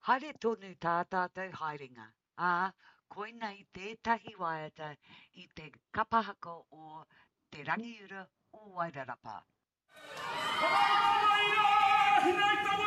Haere tonu tā tātou haerenga. Koina i tētahi waiata i te kapahako o te rangiura o Wairarapa.